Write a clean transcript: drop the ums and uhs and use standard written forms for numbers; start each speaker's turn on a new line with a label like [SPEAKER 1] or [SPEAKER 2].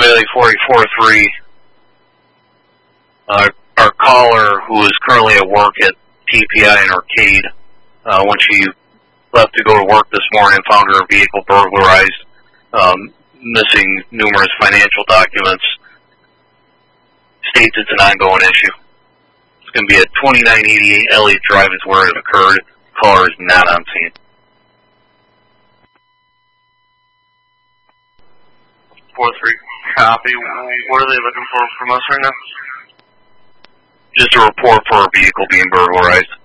[SPEAKER 1] Bailey 4443. Our caller, who is currently at work at TPI and Arcade, when she left to go to work this morning, found her vehicle burglarized, missing numerous financial documents, states it's an ongoing issue. It's going to be at 2988 Elliott Drive is where it occurred. Caller is not on scene.
[SPEAKER 2] 4-3, copy. What are they looking for from us right now?
[SPEAKER 1] Just a report for a vehicle being burglarized.